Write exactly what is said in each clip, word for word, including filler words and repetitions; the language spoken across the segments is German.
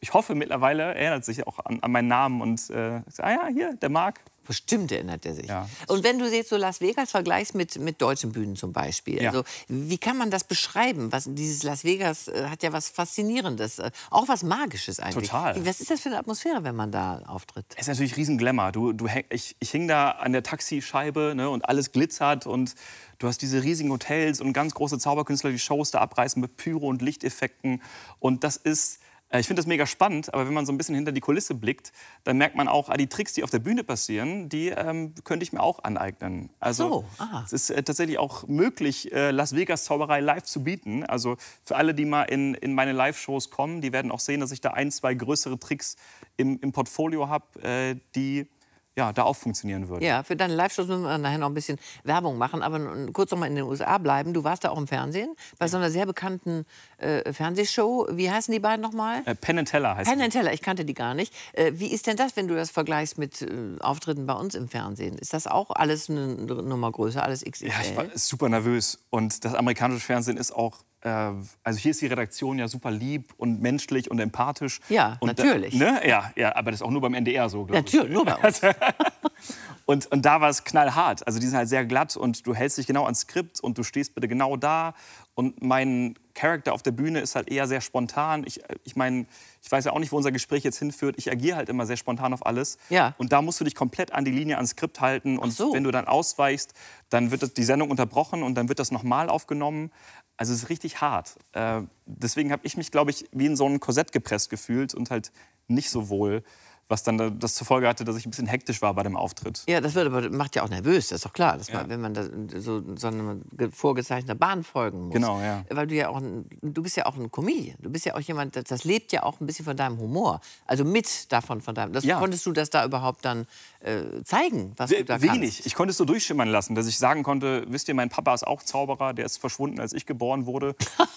ich hoffe, mittlerweile erinnert sich auch an, an meinen Namen und äh, sagt, ah ja, hier, der Marc. Bestimmt erinnert er sich. Ja. Und wenn du jetzt so Las Vegas vergleichst mit, mit deutschen Bühnen zum Beispiel, Ja. also, wie kann man das beschreiben? Was, dieses Las Vegas äh, hat ja was Faszinierendes, äh, auch was Magisches eigentlich. Total. Wie, was ist das für eine Atmosphäre, wenn man da auftritt? Es ist natürlich riesen Glamour. Du, du, häng- ich, ich hing da an der Taxischeibe, ne, und alles glitzert und du hast diese riesigen Hotels und ganz große Zauberkünstler, die Shows da abreißen mit Pyro und Lichteffekten. Und das ist, äh, ich finde das mega spannend, aber wenn man so ein bisschen hinter die Kulisse blickt, dann merkt man auch, ah, die Tricks, die auf der Bühne passieren, die ähm, könnte ich mir auch aneignen. Also So, aha. es ist äh, tatsächlich auch möglich, äh, Las Vegas Zauberei live zu bieten. Also für alle, die mal in, in meine Live-Shows kommen, die werden auch sehen, dass ich da ein, zwei größere Tricks im, im Portfolio habe, äh, die ja, da auch funktionieren würden. Ja, für deine Live-Shows müssen wir nachher noch ein bisschen Werbung machen. Aber n- kurz noch mal in den U S A bleiben. Du warst da auch im Fernsehen, bei so einer sehr bekannten äh, Fernsehshow. Wie heißen die beiden noch mal? Äh, Penn and Teller heißt Penn die. and Teller, ich kannte die gar nicht. Äh, wie ist denn das, wenn du das vergleichst mit äh, Auftritten bei uns im Fernsehen? Ist das auch alles eine Nummer größer, alles X X L? Ja, ich war super nervös. Und das amerikanische Fernsehen ist auch, äh, also hier ist die Redaktion ja super lieb und menschlich und empathisch. Ja, und natürlich. Da, ne? Ja, ja, aber das ist auch nur beim N D R so, glaube ich. Natürlich, nur bei uns. Und, und da war es knallhart. Also die sind halt sehr glatt und du hältst dich genau ans Skript und du stehst bitte genau da. Und mein Charakter auf der Bühne ist halt eher sehr spontan. Ich, ich meine, ich weiß ja auch nicht, wo unser Gespräch jetzt hinführt. Ich agiere halt immer sehr spontan auf alles. Ja. Und da musst du dich komplett an die Linie, ans Skript halten. Und so. wenn du dann ausweichst, dann wird das, die Sendung unterbrochen und dann wird das nochmal aufgenommen. Also es ist richtig hart. Äh, deswegen habe ich mich, glaube ich, wie in so ein Korsett gepresst gefühlt und halt nicht so wohl. Was dann das zur Folge hatte, dass ich ein bisschen hektisch war bei dem Auftritt. Ja, das wird aber, macht ja auch nervös, das ist doch klar, dass Ja. man, wenn man da so, so einer vorgezeichneten Bahn folgen muss. Genau, ja. Weil du ja auch, ein, du bist ja auch ein Comedian, du bist ja auch jemand, das, das lebt ja auch ein bisschen von deinem Humor. Also mit davon, von deinem, das, Ja. konntest du das da überhaupt dann äh, zeigen, was du da Wenig. kannst? Ich konnte es so durchschimmern lassen, dass ich sagen konnte, wisst ihr, mein Papa ist auch Zauberer, der ist verschwunden, als ich geboren wurde.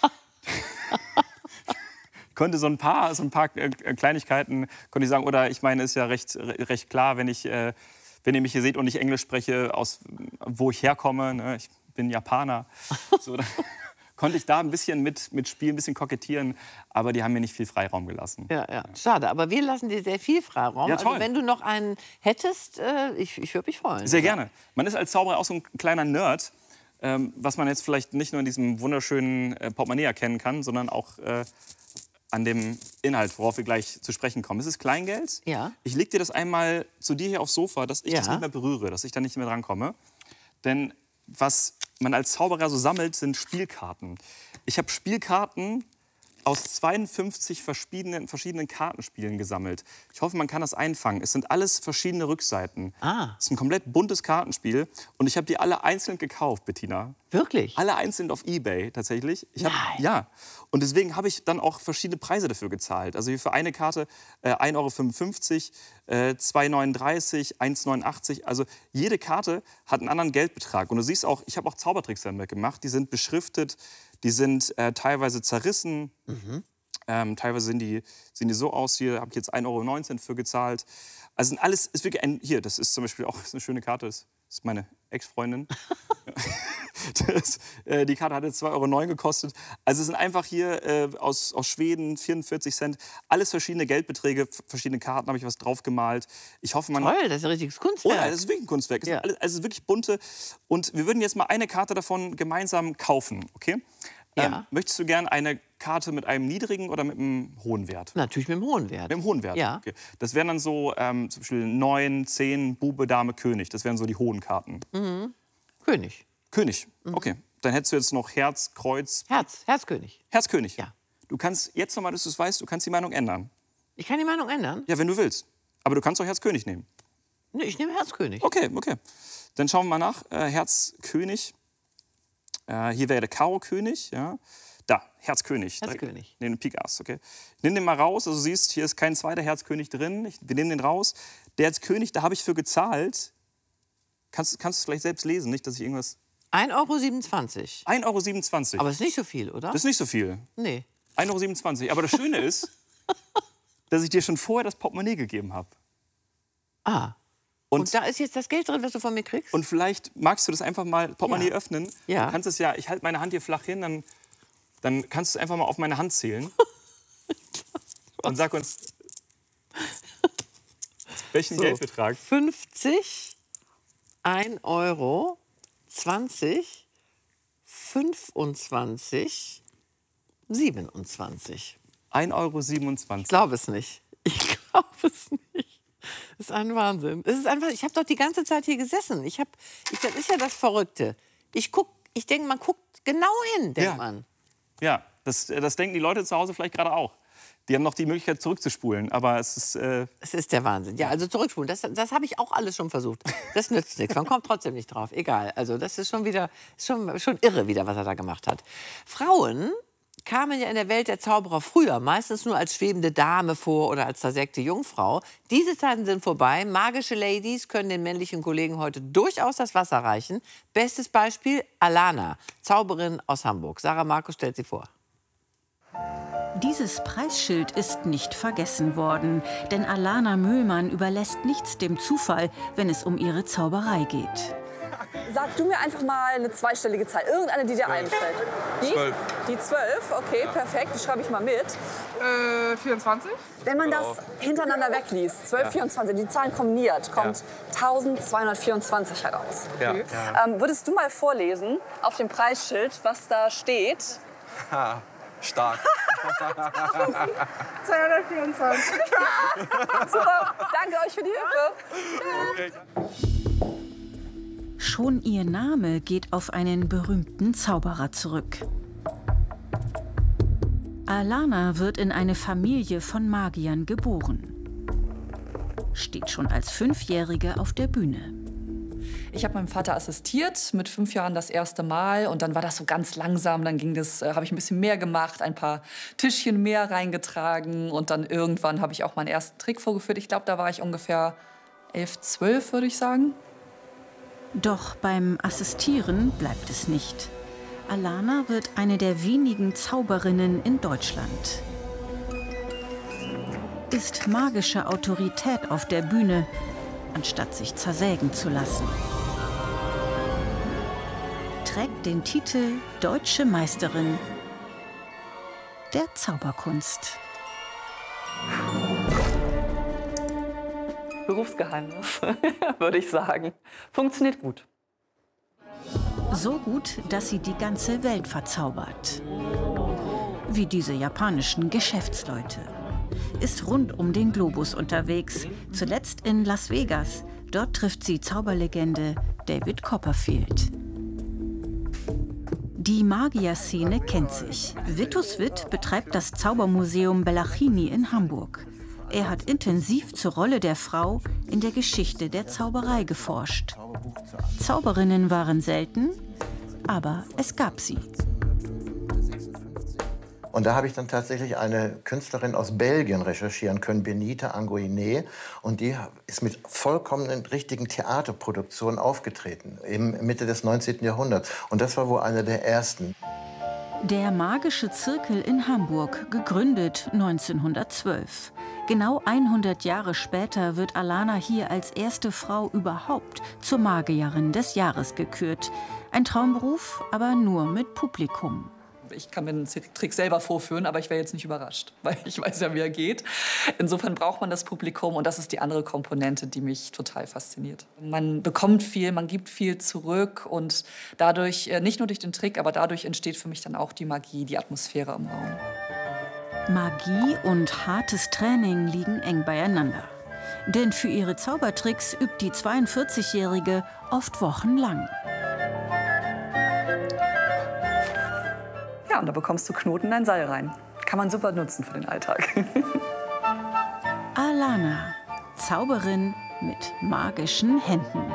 Ich konnte so ein paar, so ein paar äh, Kleinigkeiten konnte ich sagen. Oder ich meine, ist ja recht, recht klar, wenn, ich, äh, wenn ihr mich hier seht und ich Englisch spreche, aus wo ich herkomme, ne? Ich bin Japaner. So, dann konnte ich da ein bisschen mit, mit spielen, ein bisschen kokettieren. Aber die haben mir nicht viel Freiraum gelassen. Ja, ja, schade. Aber wir lassen dir sehr viel Freiraum. Ja, toll. Also wenn du noch einen hättest, äh, ich, ich würde mich freuen. Sehr gerne. Man ist als Zauberer auch so ein kleiner Nerd, ähm, was man jetzt vielleicht nicht nur in diesem wunderschönen äh, Portemonnaie erkennen kann, sondern auch äh, an dem Inhalt, worauf wir gleich zu sprechen kommen. Es ist Kleingeld. Ja. Ich leg dir das einmal zu dir hier aufs Sofa, dass ich Ja. das nicht mehr berühre, dass ich da nicht mehr drankomme. Denn was man als Zauberer so sammelt, sind Spielkarten. Ich habe Spielkarten aus zweiundfünfzig verschiedenen, verschiedenen Kartenspielen gesammelt. Ich hoffe, man kann das einfangen. Es sind alles verschiedene Rückseiten. Ah. Es ist ein komplett buntes Kartenspiel. Und ich habe die alle einzeln gekauft, Bettina. Wirklich? Alle einzeln auf eBay tatsächlich. Ich hab, Nein. ja. Und deswegen habe ich dann auch verschiedene Preise dafür gezahlt. Also hier für eine Karte äh, ein Euro fünfundfünfzig, äh, zwei Euro neununddreißig, eins Euro neunundachtzig. Also jede Karte hat einen anderen Geldbetrag. Und du siehst auch, ich habe auch Zaubertricks damit gemacht. Die sind beschriftet, die sind äh, teilweise zerrissen. Mhm. Ähm, teilweise sehen die, sehen die so aus. Hier habe ich jetzt ein Euro neunzehn für gezahlt. Also sind alles, ist wirklich ein, hier, das ist zum Beispiel auch ist eine schöne Karte. Das ist meine Ex-Freundin. Das, äh, die Karte hat jetzt zwei Euro neun gekostet. Also es sind einfach hier äh, aus, aus Schweden vierundvierzig Cent. Alles verschiedene Geldbeträge, verschiedene Karten habe ich was drauf gemalt. Ich hoffe, man... Toll, das ist ein richtiges Kunstwerk. Oh, ja, das ist wirklich ein Kunstwerk. Es Ja. ist alles, also es ist wirklich bunte. Und wir würden jetzt mal eine Karte davon gemeinsam kaufen, okay? Ja. Ähm, möchtest du gern eine Karte mit einem niedrigen oder mit einem hohen Wert? Natürlich mit dem hohen Wert. Mit einem hohen Wert. Ja. Okay. Das wären dann so ähm, zum Beispiel neun, zehn, Bube, Dame, König. Das wären so die hohen Karten. König. König, okay. Dann hättest du jetzt noch Herz, Kreuz, Herz, Herzkönig. Herz, König. Ja. Du kannst jetzt noch mal, dass du es weißt, du kannst die Meinung ändern. Ich kann die Meinung ändern? Ja, wenn du willst. Aber du kannst auch Herz, König nehmen. Nee, ich nehme Herzkönig. Okay, okay. Dann schauen wir mal nach. Äh, Herz, König. Äh, hier wäre der Karo König, ja. Da, Herzkönig. Herzkönig. Nee, den Pik Ass, okay. Ich nehme den mal raus. Also du siehst, hier ist kein zweiter Herzkönig drin. Ich, wir nehmen den raus. Der Herzkönig, da habe ich für gezahlt. Kannst, kannst du es vielleicht selbst lesen, nicht, dass ich irgendwas... ein Euro siebenundzwanzig. ein Euro siebenundzwanzig. Aber es ist nicht so viel, oder? Das ist nicht so viel. Nee. ein Euro siebenundzwanzig. Aber das Schöne ist, dass ich dir schon vorher das Portemonnaie gegeben habe. Ah. Und, Und da ist jetzt das Geld drin, was du von mir kriegst? und vielleicht magst du das einfach mal Portemonnaie Ja. öffnen. Ja. Du kannst es ja, ich halte meine Hand hier flach hin, dann, dann kannst du es einfach mal auf meine Hand zählen. Und sag uns, welchen So, Geldbetrag? fünfzig, ein Euro, zwanzig, fünfundzwanzig, siebenundzwanzig. ein Euro Ich siebenundzwanzig. glaube es nicht. Ich glaube es nicht. Das ist ein Wahnsinn. Es ist einfach, ich habe doch die ganze Zeit hier gesessen. Ich hab, ich, das ist ja das Verrückte. Ich, guck, ich denke, man guckt genau hin, denkt Ja. man. Ja, das, das denken die Leute zu Hause vielleicht gerade auch. Die haben noch die Möglichkeit zurückzuspulen, aber es ist... Äh Es ist der Wahnsinn. Ja, also zurückspulen, das, das habe ich auch alles schon versucht. Das nützt nichts, man kommt trotzdem nicht drauf. Egal, also das ist schon wieder, schon, schon irre wieder, was er da gemacht hat. Frauen kamen ja in der Welt der Zauberer früher meistens nur als schwebende Dame vor oder als zersägte Jungfrau. Diese Zeiten sind vorbei. Magische Ladies können den männlichen Kollegen heute durchaus das Wasser reichen. Bestes Beispiel Alana, Zauberin aus Hamburg. Sarah Markus stellt sie vor. Dieses Preisschild ist nicht vergessen worden, denn Alana Mühlmann überlässt nichts dem Zufall, wenn es um ihre Zauberei geht. Sag du mir einfach mal eine zweistellige Zahl, irgendeine, die dir einfällt. Die? Zwölf. Die zwölf, okay, perfekt, die schreibe ich mal mit. Äh, vierundzwanzig? Wenn man das hintereinander wegliest, zwölf, vierundzwanzig, die Zahlen kombiniert, kommt eintausendzweihundertvierundzwanzig heraus. Ja. Ähm, würdest du mal vorlesen auf dem Preisschild, was da steht? Ha, stark. zweihundertvierundzwanzig. Super, danke euch für die Hilfe. Schon ihr Name geht auf einen berühmten Zauberer zurück. Alana wird in eine Familie von Magiern geboren. Steht schon als Fünfjährige auf der Bühne. Ich habe meinem Vater assistiert, mit fünf Jahren das erste Mal. Und dann war das so ganz langsam. Dann ging das, äh, habe ich ein bisschen mehr gemacht, ein paar Tischchen mehr reingetragen. Und dann irgendwann habe ich auch meinen ersten Trick vorgeführt. Ich glaube, da war ich ungefähr elf, zwölf, würde ich sagen. Doch beim Assistieren bleibt es nicht. Alana wird eine der wenigen Zauberinnen in Deutschland. Ist magische Autorität auf der Bühne, anstatt sich zersägen zu lassen. Trägt den Titel Deutsche Meisterin der Zauberkunst. Berufsgeheimnis, würde ich sagen. Funktioniert gut. So gut, dass sie die ganze Welt verzaubert. Wie diese japanischen Geschäftsleute. Ist rund um den Globus unterwegs, zuletzt in Las Vegas. Dort trifft sie Zauberlegende David Copperfield. Die Magierszene kennt sich. Vitus Witt betreibt das Zaubermuseum Bellachini in Hamburg. Er hat intensiv zur Rolle der Frau in der Geschichte der Zauberei geforscht. Zauberinnen waren selten, aber es gab sie. Und da habe ich dann tatsächlich eine Künstlerin aus Belgien recherchieren können, Benita Angoiné. Und die ist mit vollkommen richtigen Theaterproduktionen aufgetreten, im Mitte des neunzehnten Jahrhunderts. Und das war wohl eine der ersten. Der Magische Zirkel in Hamburg, gegründet neunzehnhundertzwölf. Genau hundert Jahre später wird Alana hier als erste Frau überhaupt zur Magierin des Jahres gekürt. Ein Traumberuf, aber nur mit Publikum. Ich kann mir den Trick selber vorführen, aber ich wäre jetzt nicht überrascht, weil ich weiß ja, wie er geht. Insofern braucht man das Publikum und das ist die andere Komponente, die mich total fasziniert. Man bekommt viel, man gibt viel zurück und dadurch, nicht nur durch den Trick, aber dadurch entsteht für mich dann auch die Magie, die Atmosphäre im Raum. Magie und hartes Training liegen eng beieinander. Denn für ihre Zaubertricks übt die zweiundvierzigjährige oft wochenlang. Ja, und da bekommst du Knoten in dein Seil rein. Kann man super nutzen für den Alltag. Alana, Zauberin mit magischen Händen.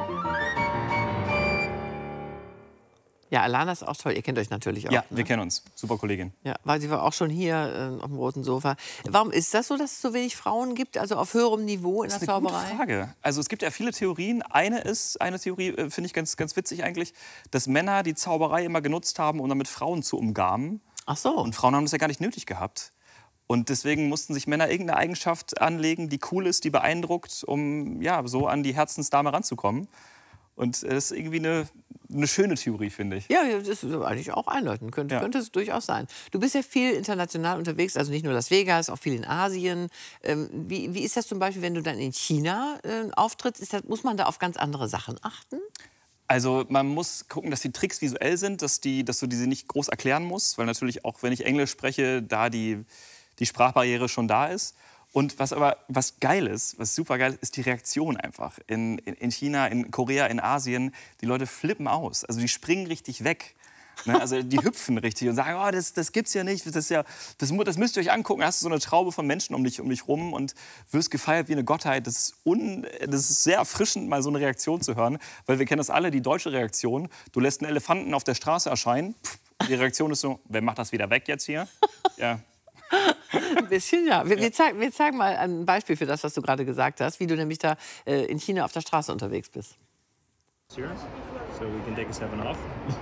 Ja, Alana ist auch toll. Ihr kennt euch natürlich auch. Ja, ne? wir kennen uns. Super Kollegin. Ja, weil sie war auch schon hier äh, auf dem roten Sofa. Warum ist das so, dass es so wenig Frauen gibt, also auf höherem Niveau in Das der ist eine Zauberei? gute Frage. Also es gibt ja viele Theorien. Eine ist, eine Theorie äh, finde ich ganz, ganz witzig eigentlich, dass Männer die Zauberei immer genutzt haben, um damit Frauen zu umgarnen. Ach so. Und Frauen haben das ja gar nicht nötig gehabt. Und deswegen mussten sich Männer irgendeine Eigenschaft anlegen, die cool ist, die beeindruckt, um ja, so an die Herzensdame ranzukommen. Und das ist irgendwie eine, eine schöne Theorie, finde ich. Ja, das ist eigentlich auch einleuchtend. Könnte, Ja. könnte es durchaus sein. Du bist ja viel international unterwegs, also nicht nur Las Vegas, auch viel in Asien. Ähm, wie, wie ist das zum Beispiel, wenn du dann in China äh, auftrittst? Ist das, muss man da auf ganz andere Sachen achten? Also man muss gucken, dass die Tricks visuell sind, dass, die, dass du diese nicht groß erklären musst, weil natürlich auch, wenn ich Englisch spreche, da die, die Sprachbarriere schon da ist. Und was aber was geil ist, was super geil ist, ist die Reaktion einfach. In, in, in China, in Korea, in Asien, die Leute flippen aus. Also die springen richtig weg. Ne? Also die hüpfen richtig und sagen, oh, das, das gibt's ja nicht, das, ist ja, das, mu- das müsst ihr euch angucken. Hast du so eine Traube von Menschen um dich, um dich rum und wirst gefeiert wie eine Gottheit. Das ist, un, das ist sehr erfrischend, mal so eine Reaktion zu hören, weil wir kennen das alle, die deutsche Reaktion. Du lässt einen Elefanten auf der Straße erscheinen, pff, die Reaktion ist so, wer macht das wieder weg jetzt hier? Ja. Ein bisschen, ja. Wir, wir, zeigen, wir zeigen mal ein Beispiel für das, was du gerade gesagt hast, wie du nämlich da äh, in China auf der Straße unterwegs bist. Serious? So we can take a seven off.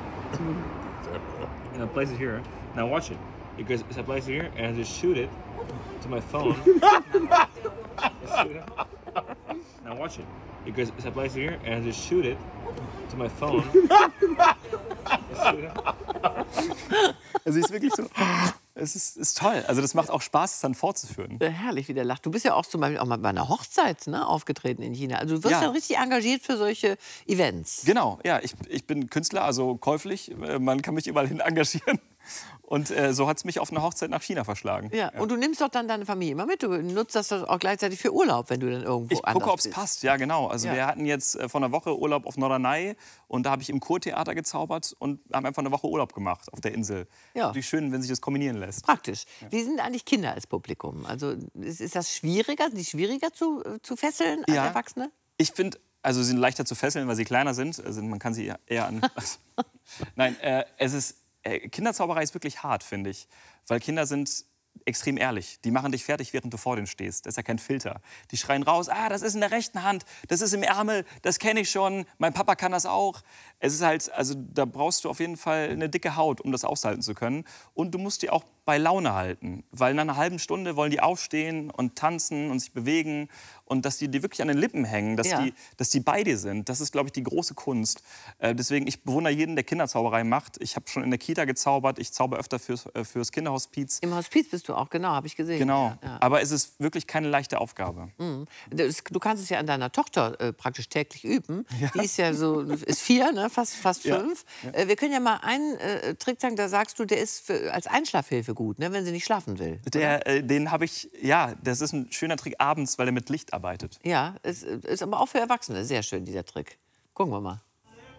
And I place it here. Now watch it. Because I place it here and I just shoot it to my phone. Just shoot it. Now watch it. Because I place it here and I just shoot it to my phone. Just shoot it. Also es ist wirklich so. Es ist, ist toll. Also das macht auch Spaß, es dann fortzuführen. Ja, herrlich, wie der lacht. Du bist ja auch zum Beispiel auch mal bei einer Hochzeit, ne, aufgetreten in China. Also du wirst ja, Ja. richtig engagiert für solche Events. Genau, ja, ich, ich bin Künstler, also käuflich. Äh, Man kann mich überall hin engagieren. Und äh, so hat es mich auf eine Hochzeit nach China verschlagen. Ja. Und du nimmst doch dann deine Familie immer mit. Du nutzt das doch auch gleichzeitig für Urlaub, wenn du dann irgendwo Ich anders gucke, ob es bist. passt, ja genau. Also Ja. wir hatten jetzt äh, vor einer Woche Urlaub auf Norderney und da habe ich im Kurtheater gezaubert und haben einfach eine Woche Urlaub gemacht auf der Insel. Ja. Natürlich schön, wenn sich das kombinieren lässt. Praktisch. Wie sind eigentlich Kinder als Publikum? Also ist, ist das schwieriger, sind die schwieriger zu, zu fesseln als Ja. Erwachsene? Ich finde, also sie sind leichter zu fesseln, weil sie kleiner sind. Also man kann sie eher an... Nein, äh, es ist... Äh, Kinderzauberei ist wirklich hart, finde ich. Weil Kinder sind extrem ehrlich. Die machen dich fertig, während du vor denen stehst. Das ist ja kein Filter. Die schreien raus, ah, das ist in der rechten Hand, das ist im Ärmel, das kenne ich schon, mein Papa kann das auch. Es ist halt, also da brauchst du auf jeden Fall eine dicke Haut, um das aushalten zu können. Und du musst die auch bei Laune halten. Weil nach einer halben Stunde wollen die aufstehen und tanzen und sich bewegen. Und dass die, die wirklich an den Lippen hängen, dass, Ja. die, dass die bei dir sind. Das ist, glaube ich, die große Kunst. Äh, deswegen, ich bewundere jeden, der Kinderzauberei macht. Ich habe schon in der Kita gezaubert, ich zauber öfter fürs, äh, fürs Kinderhospiz. Im Hospiz bist du auch, genau, habe ich gesehen. Genau, Ja, ja. aber es ist wirklich keine leichte Aufgabe. Das, du kannst es ja an deiner Tochter äh, praktisch täglich üben. Die ist ja so, ist vier, ne? fast, fast Ja. fünf. Äh, wir können ja mal einen äh, Trick sagen, da sagst du, der ist für, als Einschlafhilfe gut, ne? wenn sie nicht schlafen will. Der, äh, den habe ich, ja, das ist ein schöner Trick abends, weil er mit Licht arbeitet. Ja, es ist aber auch für Erwachsene sehr schön, dieser Trick. Gucken wir mal.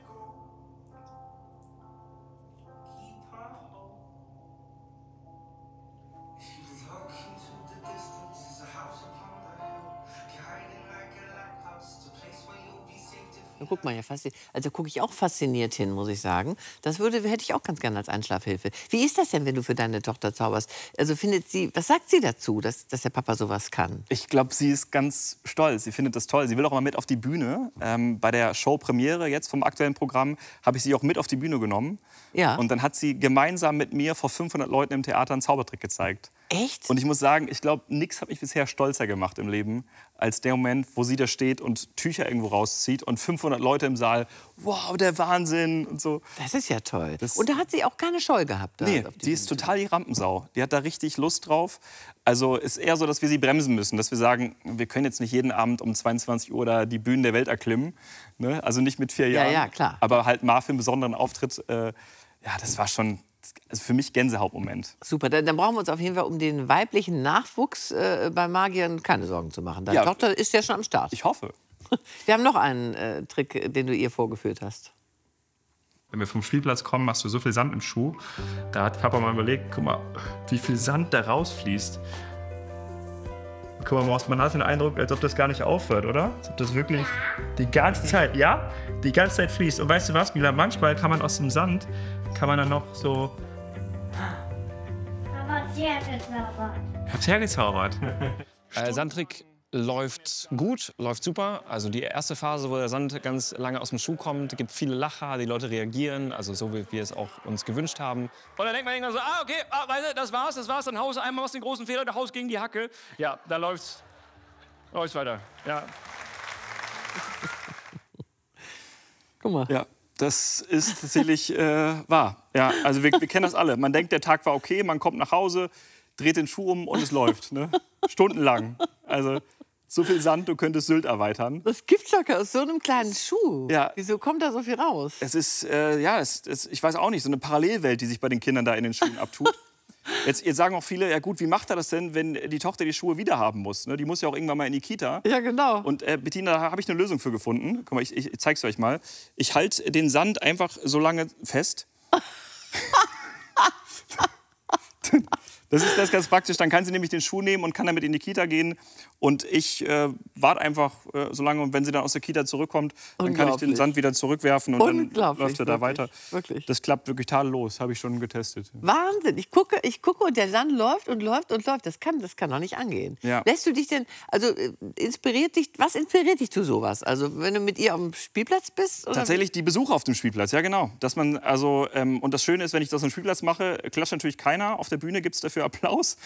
Da guckt man ja fasziniert. Also gucke ich auch fasziniert hin, muss ich sagen. Das würde, hätte ich auch ganz gerne als Einschlafhilfe. Wie ist das denn, wenn du für deine Tochter zauberst? Also findet sie, was sagt sie dazu, dass, dass der Papa sowas kann? Ich glaube, sie ist ganz stolz. Sie findet das toll. Sie will auch mal mit auf die Bühne. Ähm, bei der Showpremiere jetzt vom aktuellen Programm habe ich sie auch mit auf die Bühne genommen. Ja. Und dann hat sie gemeinsam mit mir vor fünfhundert Leuten im Theater einen Zaubertrick gezeigt. Echt? Und ich muss sagen, ich glaube, nichts hat mich bisher stolzer gemacht im Leben, als der Moment, wo sie da steht und Tücher irgendwo rauszieht und fünfhundert Leute im Saal, wow, der Wahnsinn und so. Das ist ja toll. Das- Und da hat sie auch keine Scheu gehabt. da Nee, auf die die ist Bühne. total die Rampensau. Die hat da richtig Lust drauf. Also ist eher so, dass wir sie bremsen müssen, dass wir sagen, wir können jetzt nicht jeden Abend um zweiundzwanzig Uhr da die Bühnen der Welt erklimmen. Ne? Also nicht mit vier Ja, Jahren. ja, klar. Aber halt mal für einen besonderen Auftritt. Äh, ja, das war schon also für mich Gänsehautmoment. Super, dann, dann brauchen wir uns auf jeden Fall um den weiblichen Nachwuchs äh, bei Magiern keine Sorgen zu machen. Deine Ja. Tochter ist ja schon am Start. Ich hoffe. Wir haben noch einen äh, Trick, den du ihr vorgeführt hast. Wenn wir vom Spielplatz kommen, hast du so viel Sand im Schuh. Da hat Papa mal überlegt, guck mal, wie viel Sand da rausfließt. Guck mal, man hat den Eindruck, als ob das gar nicht aufhört, oder? Als ob das wirklich die ganze Zeit, ja, die ganze Zeit fließt. Und weißt du was, Mila, manchmal kann man aus dem Sand, kann man dann noch so... Aber hat's hergezaubert. Hab's hergezaubert. Äh, Sandtrick läuft gut, läuft super. Also die erste Phase, wo der Sand ganz lange aus dem Schuh kommt, gibt viele Lacher, die Leute reagieren, also so wie wir es auch uns gewünscht haben. Und dann denkt man irgendwann so, ah okay, ah, weißt du, das war's, das war's, dann haust du einmal was den großen Fehler, der Haus gegen die Hacke. Ja, da läuft's, läuft's weiter. Ja. Guck mal. Ja. Das ist tatsächlich äh, wahr. Ja, also wir, wir kennen das alle. Man denkt, der Tag war okay, man kommt nach Hause, dreht den Schuh um und es läuft. Ne? Stundenlang. Also so viel Sand, du könntest Sylt erweitern. Das gibt's doch aus so einem kleinen Schuh. Ja. Wieso kommt da so viel raus? Es ist, äh, ja, es, es, ich weiß auch nicht, so eine Parallelwelt, die sich bei den Kindern da in den Schuhen abtut. Jetzt, jetzt sagen auch viele, ja gut, wie macht er das denn, wenn die Tochter die Schuhe wieder haben muss? Ne? Die muss ja auch irgendwann mal in die Kita. Ja, genau. Und äh, Bettina, da habe ich eine Lösung für gefunden. Guck mal, ich, ich, ich zeig's euch mal. Ich halte den Sand einfach so lange fest. Das ist das ganz praktisch. Dann kann sie nämlich den Schuh nehmen und kann damit in die Kita gehen. Und ich äh, warte einfach äh, so lange. Und wenn sie dann aus der Kita zurückkommt, dann kann ich den Sand wieder zurückwerfen. Und dann läuft er da weiter. Wirklich. Das klappt wirklich tadellos. Habe ich schon getestet. Wahnsinn. Ich gucke, ich gucke und der Sand läuft und läuft und läuft. Das kann, das kann doch nicht angehen. Ja. Lässt du dich denn, also äh, inspiriert dich, was inspiriert dich zu sowas? Also wenn du mit ihr am Spielplatz bist? Oder? Tatsächlich die Besucher auf dem Spielplatz, ja genau. Dass man, also, ähm, und das Schöne ist, wenn ich das auf dem Spielplatz mache, klatscht natürlich keiner. Auf der Bühne gibt es dafür Applaus.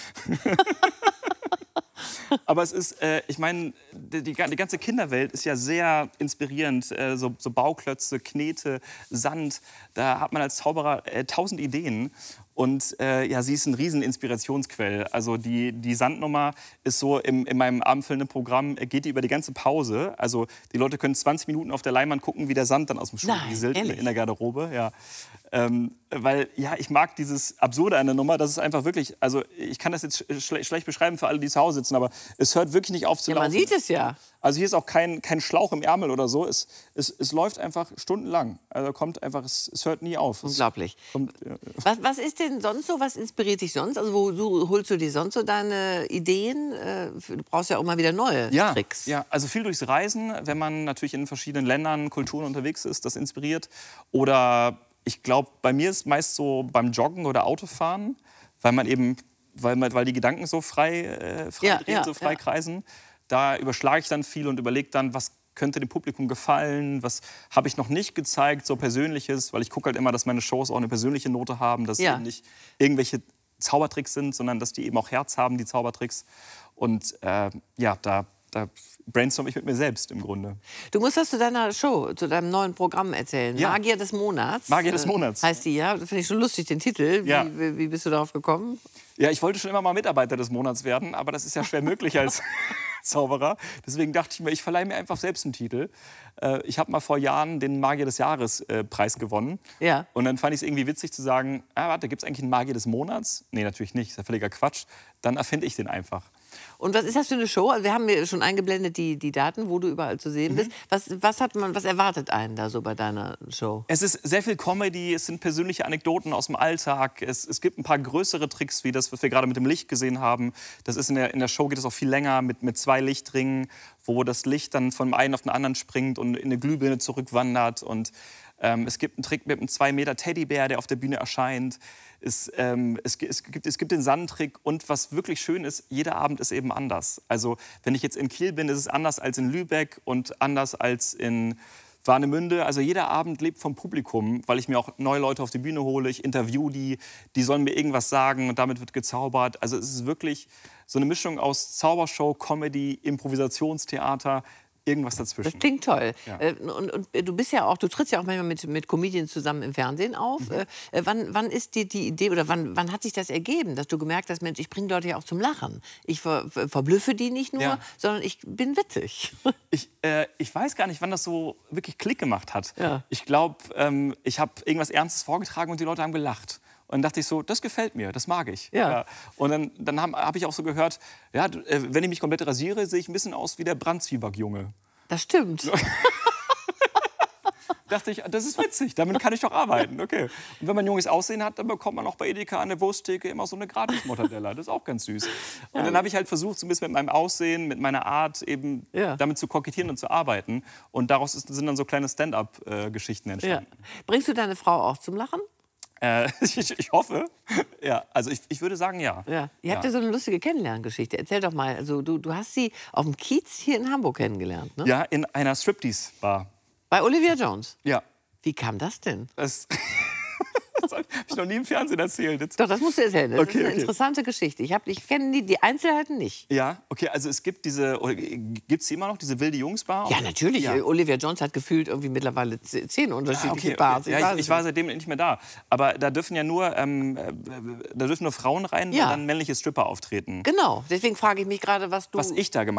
Aber es ist, äh, ich meine, die, die ganze Kinderwelt ist ja sehr inspirierend. Äh, so, so Bauklötze, Knete, Sand. Da hat man als Zauberer äh, tausend Ideen. Und äh, ja, sie ist ein riesen Inspirationsquell. Also die, die Sandnummer ist so im, in meinem abendfüllenden Programm, äh, geht die über die ganze Pause. Also die Leute können zwanzig Minuten auf der Leinwand gucken, wie der Sand dann aus dem Schuh Nein, rieselt in, ehrlich? in der Garderobe. Ja. Ähm, weil, ja, ich mag dieses Absurde an der Nummer. Das ist einfach wirklich, also ich kann das jetzt schle schlecht beschreiben für alle, die zu Hause sitzen, aber es hört wirklich nicht auf zu Ja, laufen. man sieht es ja. Also hier ist auch kein, kein Schlauch im Ärmel oder so. Es, es, es läuft einfach stundenlang. Also kommt einfach, es, es hört nie auf. Es Unglaublich. kommt, ja. Was, was ist denn sonst so? Was inspiriert dich sonst? Also wo so, holst du dir sonst so deine Ideen? Äh, Du brauchst ja auch mal wieder neue Ja, Tricks. ja, also viel durchs Reisen, wenn man natürlich in verschiedenen Ländern, Kulturen unterwegs ist, das inspiriert. Oder ich glaube, bei mir ist meist so beim Joggen oder Autofahren, weil man eben, weil, man, weil die Gedanken so frei, äh, frei Ja, drehen, ja, so frei ja. kreisen. Da überschlage ich dann viel und überlege dann, was könnte dem Publikum gefallen, was habe ich noch nicht gezeigt, so Persönliches, weil ich gucke halt immer, dass meine Shows auch eine persönliche Note haben, dass Ja. eben nicht irgendwelche Zaubertricks sind, sondern dass die eben auch Herz haben, die Zaubertricks. Und äh, ja, da, da brainstorm ich mit mir selbst im Grunde. Du musst was zu deiner Show, zu deinem neuen Programm erzählen. Ja. Magier des Monats. Magier des äh, Monats. Heißt die, ja. Das finde ich schon lustig, den Titel. Wie, Ja. wie, wie bist du darauf gekommen? Ja, ich wollte schon immer mal Mitarbeiter des Monats werden, aber das ist ja schwer möglich als Zauberer. Deswegen dachte ich mir, ich verleihe mir einfach selbst einen Titel. Äh, ich habe mal vor Jahren den Magier des Jahres äh, Preis gewonnen. Ja. Und dann fand ich es irgendwie witzig zu sagen, ah, warte, gibt es eigentlich einen Magier des Monats? Nee, natürlich nicht, das ist ja völliger Quatsch. Dann erfinde ich den einfach. Und was ist das für eine Show? Also wir haben mir schon eingeblendet die, die Daten, wo du überall zu sehen bist. Was, was, hat man, was erwartet einen da so bei deiner Show? Es ist sehr viel Comedy, es sind persönliche Anekdoten aus dem Alltag. Es, es gibt ein paar größere Tricks, wie das, was wir gerade mit dem Licht gesehen haben. Das ist in der, in der Show geht es auch viel länger mit, mit zwei Lichtringen, wo das Licht dann von einem auf den anderen springt und in eine Glühbirne zurückwandert. Und ähm, es gibt einen Trick mit einem zwei Meter Teddybär, der auf der Bühne erscheint. Es, ähm, es, es, gibt, es gibt den Sandtrick und was wirklich schön ist, jeder Abend ist eben anders. Also wenn ich jetzt in Kiel bin, ist es anders als in Lübeck und anders als in Warnemünde. Also jeder Abend lebt vom Publikum, weil ich mir auch neue Leute auf die Bühne hole. Ich interview die, die sollen mir irgendwas sagen und damit wird gezaubert. Also es ist wirklich so eine Mischung aus Zaubershow, Comedy, Improvisationstheater, irgendwas dazwischen. Das klingt toll. Ja. Äh, Und, und du bist ja auch, du trittst ja auch manchmal mit, mit Comedians zusammen im Fernsehen auf. Mhm. Äh, wann, wann ist dir die Idee oder wann, wann hat sich das ergeben, dass du gemerkt hast, Mensch, ich bringe Leute ja auch zum Lachen. Ich ver, ver, verblüffe die nicht nur, Ja. sondern ich bin witzig. Ich, äh, ich weiß gar nicht, wann das so wirklich Klick gemacht hat. Ja. Ich glaube, ähm, ich habe irgendwas Ernstes vorgetragen und die Leute haben gelacht. Und dann dachte ich so, das gefällt mir, das mag ich. Ja. Und dann, dann habe hab ich auch so gehört, ja, du, äh, wenn ich mich komplett rasiere, sehe ich ein bisschen aus wie der Brandzwieback-Junge. Das stimmt. Dachte ich, das ist witzig, damit kann ich doch arbeiten. Okay. Und wenn man junges Aussehen hat, dann bekommt man auch bei Edeka an der Wursttheke immer so eine Gratis-Mortadella. Das ist auch ganz süß. Und dann habe ich halt versucht, so ein bisschen mit meinem Aussehen, mit meiner Art eben Ja. damit zu kokettieren und zu arbeiten. Und daraus ist, sind dann so kleine Stand-up-Geschichten Ja. entstanden. Bringst du deine Frau auch zum Lachen? Äh, ich, ich hoffe. Ja, also ich, ich würde sagen, ja. Ja. Ihr habt ja so eine lustige Kennenlerngeschichte. Erzähl doch mal. Also du, du hast sie auf dem Kiez hier in Hamburg kennengelernt, ne? Ja, in einer Striptease-Bar. Bei Olivia Jones. Ja. Wie kam das denn? Das Das habe ich noch nie im Fernsehen erzählt. Jetzt. Doch, das musst du erzählen. Das Okay, ist eine okay. interessante Geschichte. Ich, hab- ich kenne die, die Einzelheiten nicht. Ja, okay, also es gibt diese, gibt es die immer noch, diese wilde Jungs-Bar? Ja, natürlich. Ja. Olivia Jones hat gefühlt irgendwie mittlerweile z- zehn unterschiedliche Okay, Bars. okay. Ja, ich, ich war seitdem nicht mehr da. Aber da dürfen ja nur, ähm, äh, da dürfen nur Frauen rein, Ja. und dann männliche Stripper auftreten. Genau. Deswegen frage ich mich gerade, was du... Was ich da gemacht